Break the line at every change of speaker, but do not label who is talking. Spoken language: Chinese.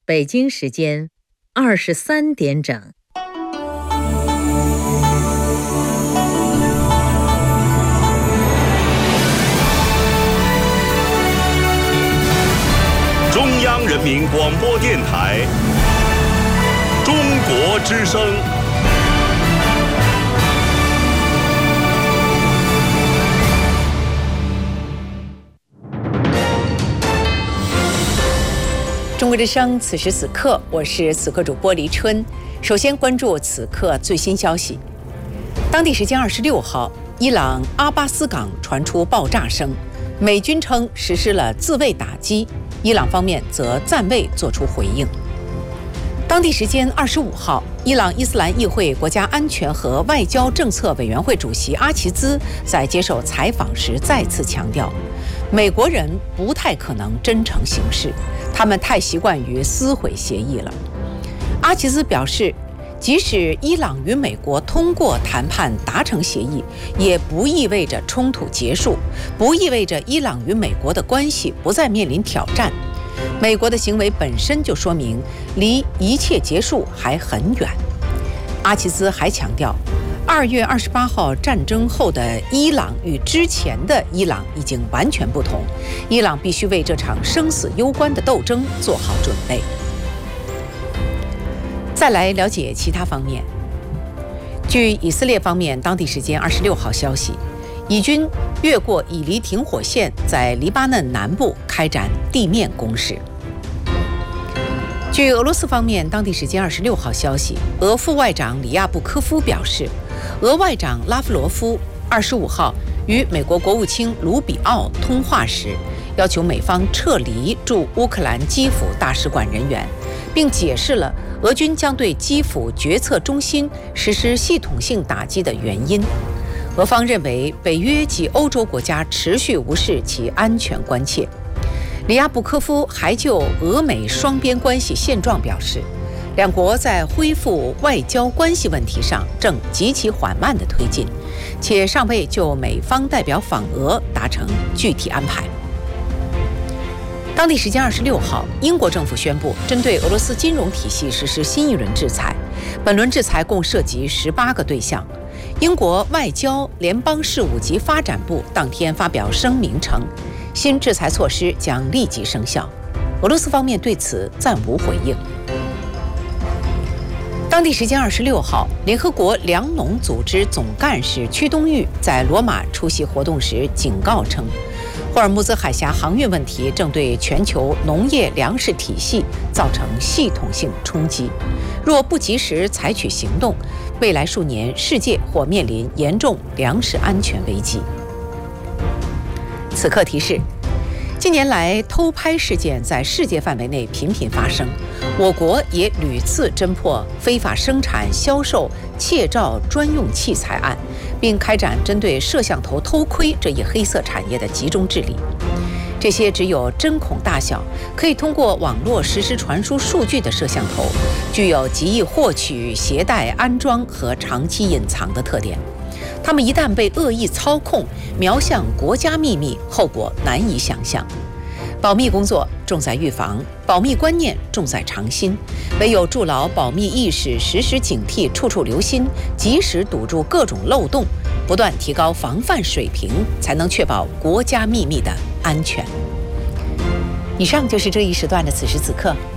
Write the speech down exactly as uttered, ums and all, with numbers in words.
北京时间二十三点整。
中央人民广播电台中国之声。
中国之声，此时此刻，我是此刻主播黎春。首先关注此刻最新消息。当地时间二十六号，伊朗阿巴斯港传出爆炸声，美军称实施了自卫打击，伊朗方面则暂未作出回应。当地时间二十五号，伊朗伊斯兰议会国家安全和外交政策委员会主席阿齐兹在接受采访时再次强调，美国人不太可能真诚行事，他们太习惯于撕毁协议了。阿齐兹表示，即使伊朗与美国通过谈判达成协议，也不意味着冲突结束，不意味着伊朗与美国的关系不再面临挑战。美国的行为本身就说明离一切结束还很远。阿齐兹还强调，二月二十八号战争后的伊朗与之前的伊朗已经完全不同，伊朗必须为这场生死攸关的斗争做好准备。再来了解其他方面。据以色列方面当地时间二十六号消息，以军越过以黎停火线，在黎巴嫩南部开展地面攻势。据俄罗斯方面当地时间二十六号消息，俄副外长里亚布科夫表示，俄外长拉夫罗夫二十五号与美国国务卿卢比奥通话时，要求美方撤离驻乌克兰基辅大使馆人员，并解释了俄军将对基辅决策中心实施系统性打击的原因。俄方认为北约及欧洲国家持续无视其安全关切。里亚布科夫还就俄美双边关系现状表示，两国在恢复外交关系问题上正极其缓慢地推进，且尚未就美方代表访俄达成具体安排。当地时间二十六号，英国政府宣布针对俄罗斯金融体系实施新一轮制裁，本轮制裁共涉及十八个对象。英国外交、联邦事务及发展部当天发表声明称，新制裁措施将立即生效。俄罗斯方面对此暂无回应。当地时间二十六号，联合国粮农组织总干事屈冬玉在罗马出席活动时警告称，霍尔木兹海峡航运问题正对全球农业粮食体系造成系统性冲击，若不及时采取行动，未来数年世界或面临严重粮食安全危机。此刻提示，近年来偷拍事件在世界范围内频频发生，我国也屡次侦破非法生产、销售、窃照专用器材案，并开展针对摄像头偷窥这一黑色产业的集中治理。这些只有针孔大小，可以通过网络实时传输数据的摄像头，具有极易获取、携带、安装和长期隐藏的特点。它们一旦被恶意操控，瞄向国家秘密，后果难以想象。保密工作重在预防，保密观念重在常新。唯有筑牢保密意识，时时警惕，处处留心，及时堵住各种漏洞，不断提高防范水平，才能确保国家秘密的安全。以上就是这一时段的此时此刻，